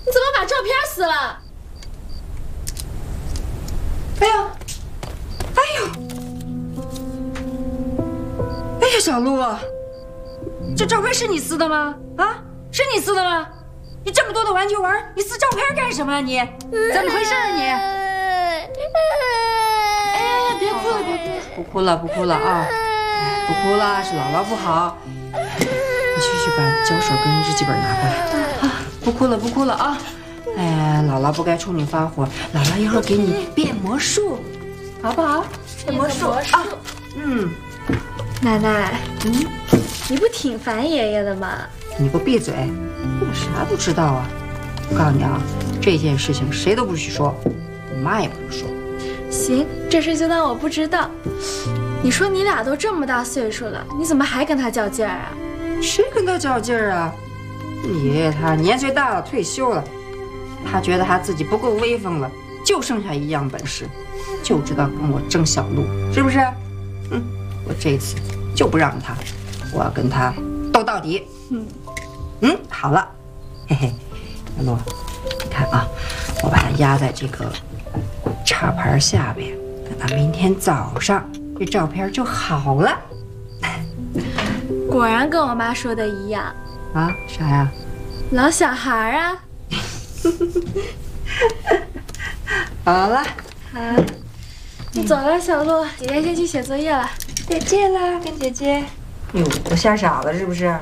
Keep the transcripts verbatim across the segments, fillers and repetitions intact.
你怎么把照片撕了？ 哎呦，哎呦，哎呀，小璐，这照片是你撕的吗？啊，是你撕的吗？你这么多的玩具玩，你撕照片干什么啊你？怎么回事啊你？ 哎呀呀，别哭了，别哭了， 不哭了，不哭了啊！不哭了，是姥姥不好。你去去把胶水跟日记本拿过来啊！不哭了，不哭了啊！哎，姥姥不该冲你发火，姥姥一会儿给你变魔术，好不好？变魔术啊！嗯， 奶奶， 嗯， 你不挺烦爷爷的吗？ 你给我闭嘴！我啥都知道啊！我告诉你啊，这件事情谁都不许说，你妈也不能说。 行，这事就当我不知道。你说你俩都这么大岁数了，你怎么还跟他较劲儿啊？ 谁跟他较劲儿啊？你爷爷他年岁大了，退休了，他觉得他自己不够威风了，就剩下一样本事，就知道跟我争小路，是不是？嗯，我这次就不让他，我要跟他斗到底。嗯嗯，好了，嘿嘿，小路，你看啊，我把它压在这个插盘下边，等到明天早上，这照片就好了。 果然跟我妈说的一样。 啊，啥呀？ 老小孩啊。 好了， 好，你走了，小璐，姐姐先去写作业了。 再见啦，跟姐姐。哟，我吓傻了是不是？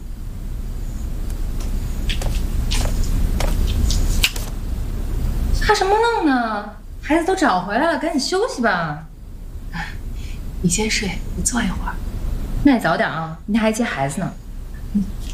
怕什么愣呢？孩子都找回来了，赶紧休息吧。 你先睡，你坐一会儿。 那你早点啊，明天还接孩子呢。